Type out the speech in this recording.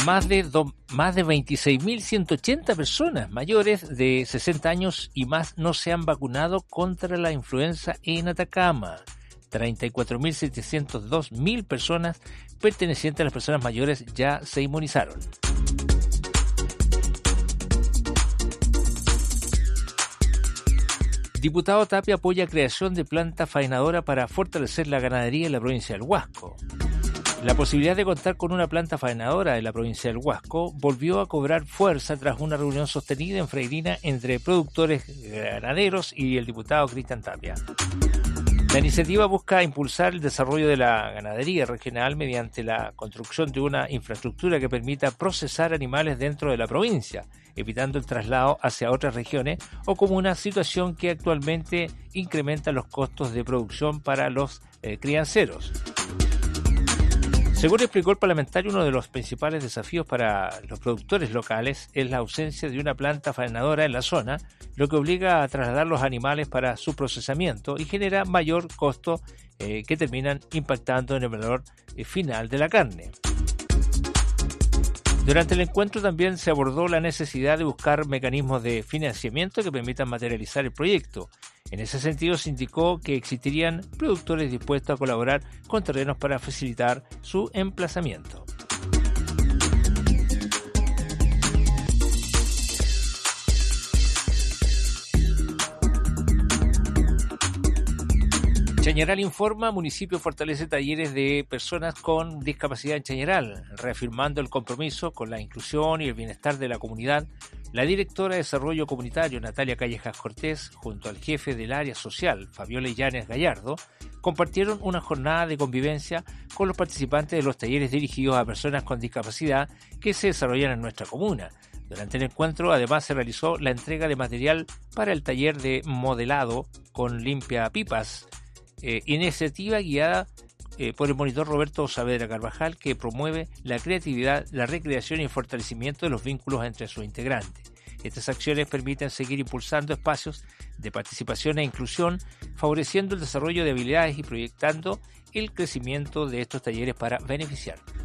Más de 26.180 personas mayores de 60 años y más no se han vacunado contra la influenza en Atacama. 34.702 personas pertenecientes a las personas mayores ya se inmunizaron. Diputado Tapia apoya creación de planta faenadora para fortalecer la ganadería en la provincia del Huasco. La posibilidad de contar con una planta faenadora en la provincia del Huasco volvió a cobrar fuerza tras una reunión sostenida en Freirina entre productores ganaderos y el diputado Cristian Tapia. La iniciativa busca impulsar el desarrollo de la ganadería regional mediante la construcción de una infraestructura que permita procesar animales dentro de la provincia, evitando el traslado hacia otras regiones o comunas, situación que actualmente incrementa los costos de producción para los crianceros. Según explicó el parlamentario, uno de los principales desafíos para los productores locales es la ausencia de una planta faenadora en la zona, lo que obliga a trasladar los animales para su procesamiento y genera mayor costo que terminan impactando en el valor final de la carne. Durante el encuentro también se abordó la necesidad de buscar mecanismos de financiamiento que permitan materializar el proyecto. En ese sentido, se indicó que existirían productores dispuestos a colaborar con terrenos para facilitar su emplazamiento. Chañaral informa, municipio fortalece talleres de personas con discapacidad en Chañaral, reafirmando el compromiso con la inclusión y el bienestar de la comunidad. La directora de Desarrollo Comunitario, Natalia Callejas Cortés, junto al jefe del área social, Fabiola Illanes Gallardo, compartieron una jornada de convivencia con los participantes de los talleres dirigidos a personas con discapacidad que se desarrollan en nuestra comuna. Durante el encuentro, además, se realizó la entrega de material para el taller de modelado con limpia pipas, iniciativa guiada por el monitor Roberto Saavedra Carvajal, que promueve la creatividad, la recreación y el fortalecimiento de los vínculos entre sus integrantes. Estas acciones permiten seguir impulsando espacios de participación e inclusión, favoreciendo el desarrollo de habilidades y proyectando el crecimiento de estos talleres para beneficiar